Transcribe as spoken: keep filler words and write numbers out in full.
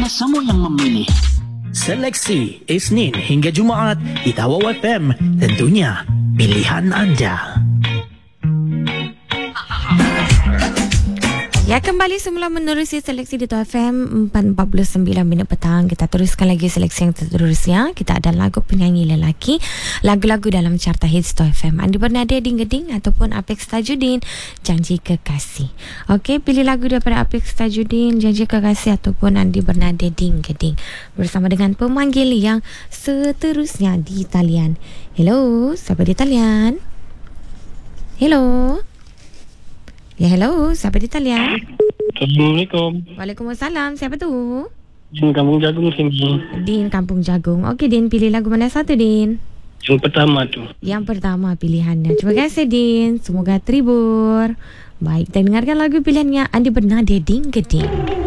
biasa mo yang memilih. Seleksi Isnin hingga Jumaat di Tawau F M. Tentunya pilihan anda. Ya, kembali semula menerusi seleksi di Tawau F M empat empat puluh sembilan minit petang. Kita teruskan lagi seleksi yang seterusnya. Kita ada lagu penyanyi lelaki, lagu-lagu dalam carta hits Tawau F M. Andi Bernade Ding Geding ataupun Apex Tajudin, Janji Kekasih. Okey, pilih lagu daripada Apex Tajudin, Janji Kekasih ataupun Andi Bernade Ding Geding bersama dengan pemanggil yang seterusnya di talian. Hello, siapa di talian? Hello. Ya, hello. Siapa di talian? Assalamualaikum. Waalaikumsalam. Siapa tu? Din Kampung Jagung sini. Din Kampung Jagung. Okey, Din. Pilih lagu mana satu, Din? Yang pertama tu. Yang pertama pilihannya. Terima kasih, Din. Semoga terhibur. Baik, kita dengarkan lagu pilihannya Andi Bernade Ding Geding.